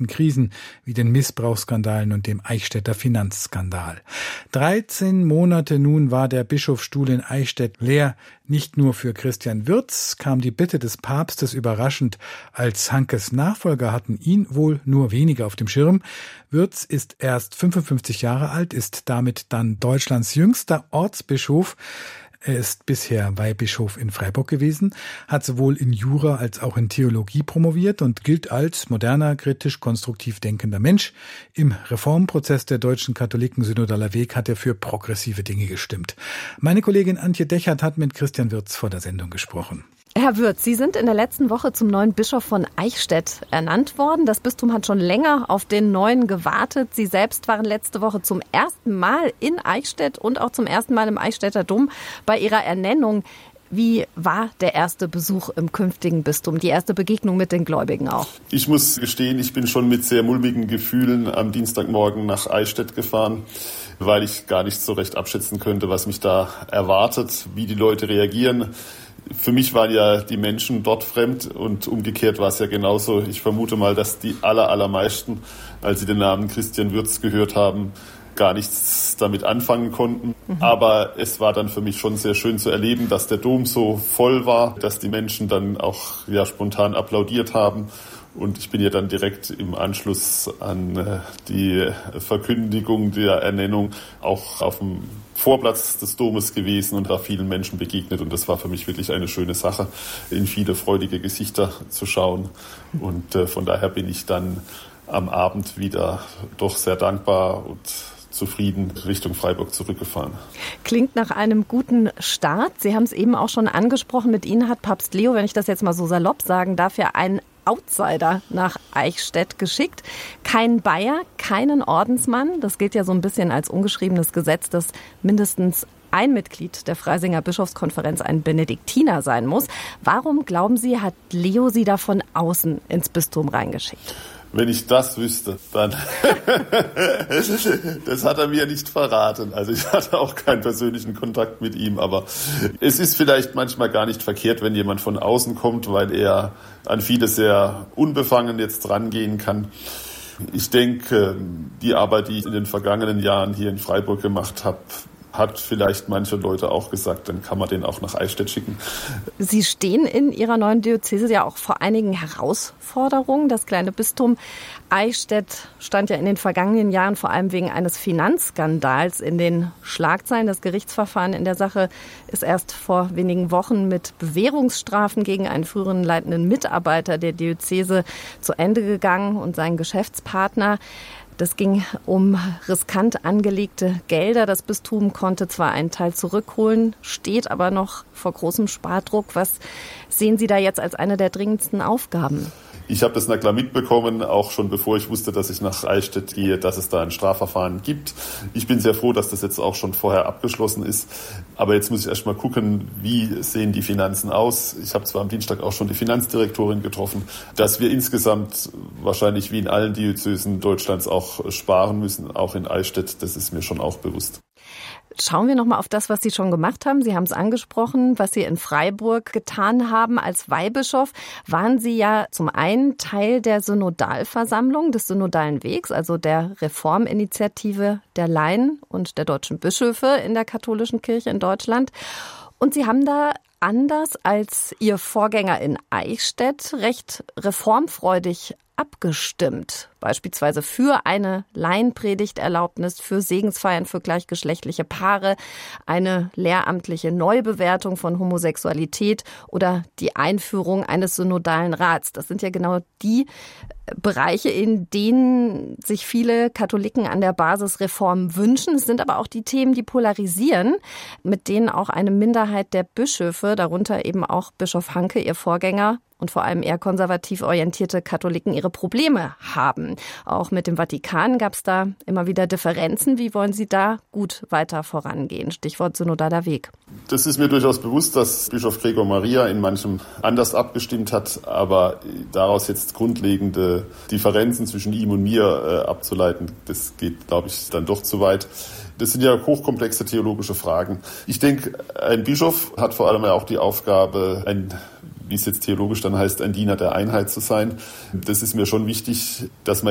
jüngsten Krisen wie den Missbrauchsskandalen und dem Eichstätter Finanzskandal. 13 Monate nun war der Bischofsstuhl in Eichstätt leer. Nicht nur für Christian Wirz kam die Bitte des Papstes überraschend. Als Hankes Nachfolger hatten ihn wohl nur wenige auf dem Schirm. Wirz ist erst 55 Jahre alt, ist damit dann Deutschlands jüngster Ortsbischof. Er ist bisher Weihbischof in Freiburg gewesen, hat sowohl in Jura als auch in Theologie promoviert und gilt als moderner, kritisch, konstruktiv denkender Mensch. Im Reformprozess der deutschen Katholiken Synodaler Weg hat er für progressive Dinge gestimmt. Meine Kollegin Antje Dechert hat mit Christian Wirz vor der Sendung gesprochen. Herr Wirz, Sie sind in der letzten Woche zum neuen Bischof von Eichstätt ernannt worden. Das Bistum hat schon länger auf den neuen gewartet. Sie selbst waren letzte Woche zum ersten Mal in Eichstätt und auch zum ersten Mal im Eichstätter Dom bei Ihrer Ernennung. Wie war der erste Besuch im künftigen Bistum, die erste Begegnung mit den Gläubigen auch? Ich muss gestehen, ich bin schon mit sehr mulmigen Gefühlen am Dienstagmorgen nach Eichstätt gefahren, weil ich gar nicht so recht abschätzen könnte, was mich da erwartet, wie die Leute reagieren. Für mich waren ja die Menschen dort fremd und umgekehrt war es ja genauso. Ich vermute mal, dass die allermeisten, als sie den Namen Christian Wirz gehört haben, gar nichts damit anfangen konnten. Aber es war dann für mich schon sehr schön zu erleben, dass der Dom so voll war, dass die Menschen dann auch spontan applaudiert haben. Und ich bin ja dann direkt im Anschluss an die Verkündigung der Ernennung auch auf dem Vorplatz des Domes gewesen und da vielen Menschen begegnet. Und das war für mich wirklich eine schöne Sache, in viele freudige Gesichter zu schauen. Und von daher bin ich dann am Abend wieder doch sehr dankbar und zufrieden Richtung Freiburg zurückgefahren. Klingt nach einem guten Start. Sie haben es eben auch schon angesprochen. Mit Ihnen hat Papst Leo, wenn ich das jetzt mal so salopp sagen darf, ja einen Outsider nach Eichstätt geschickt. Kein Bayer, keinen Ordensmann. Das gilt ja so ein bisschen als ungeschriebenes Gesetz, dass mindestens ein Mitglied der Freisinger Bischofskonferenz ein Benediktiner sein muss. Warum, glauben Sie, hat Leo Sie da von außen ins Bistum reingeschickt? Wenn ich das wüsste, dann das hat er mir nicht verraten. Also ich hatte auch keinen persönlichen Kontakt mit ihm, aber es ist vielleicht manchmal gar nicht verkehrt, wenn jemand von außen kommt, weil er an vieles sehr unbefangen jetzt rangehen kann. Ich denke, die Arbeit, die ich in den vergangenen Jahren hier in Freiburg gemacht habe, hat vielleicht manche Leute auch gesagt, dann kann man den auch nach Eichstätt schicken. Sie stehen in Ihrer neuen Diözese ja auch vor einigen Herausforderungen. Das kleine Bistum Eichstätt stand ja in den vergangenen Jahren vor allem wegen eines Finanzskandals in den Schlagzeilen. Das Gerichtsverfahren in der Sache ist erst vor wenigen Wochen mit Bewährungsstrafen gegen einen früheren leitenden Mitarbeiter der Diözese zu Ende gegangen und seinen Geschäftspartner. Das ging um riskant angelegte Gelder. Das Bistum konnte zwar einen Teil zurückholen, steht aber noch vor großem Spardruck. Was sehen Sie da jetzt als eine der dringendsten Aufgaben? Ich habe das na klar mitbekommen, auch schon bevor ich wusste, dass ich nach Eichstätt gehe, dass es da ein Strafverfahren gibt. Ich bin sehr froh, dass das jetzt auch schon vorher abgeschlossen ist. Aber jetzt muss ich erst mal gucken, wie sehen die Finanzen aus. Ich habe zwar am Dienstag auch schon die Finanzdirektorin getroffen, dass wir insgesamt wahrscheinlich wie in allen Diözesen Deutschlands auch sparen müssen, auch in Eichstätt. Das ist mir schon auch bewusst. Schauen wir noch mal auf das, was Sie schon gemacht haben. Sie haben es angesprochen, was Sie in Freiburg getan haben als Weihbischof. Waren Sie ja zum einen Teil der Synodalversammlung des Synodalen Wegs, also der Reforminitiative der Laien und der deutschen Bischöfe in der katholischen Kirche in Deutschland. Und Sie haben da anders als Ihr Vorgänger in Eichstätt recht reformfreudig abgestimmt, beispielsweise für eine Laienpredigterlaubnis, für Segensfeiern für gleichgeschlechtliche Paare, eine lehramtliche Neubewertung von Homosexualität oder die Einführung eines synodalen Rats. Das sind ja genau die Bereiche, in denen sich viele Katholiken an der Basis Reform wünschen. Es sind aber auch die Themen, die polarisieren, mit denen auch eine Minderheit der Bischöfe, darunter eben auch Bischof Hanke, ihr Vorgänger, und vor allem eher konservativ orientierte Katholiken ihre Probleme haben. Auch mit dem Vatikan gab es da immer wieder Differenzen. Wie wollen Sie da gut weiter vorangehen? Stichwort synodaler Weg. Das ist mir durchaus bewusst, dass Bischof Gregor Maria in manchem anders abgestimmt hat, aber daraus jetzt grundlegende Differenzen zwischen ihm und mir abzuleiten, das geht, glaube ich, dann doch zu weit. Das sind ja hochkomplexe theologische Fragen. Ich denke, ein Bischof hat vor allem ja auch die Aufgabe, wie es jetzt theologisch dann heißt, ein Diener der Einheit zu sein. Das ist mir schon wichtig, dass man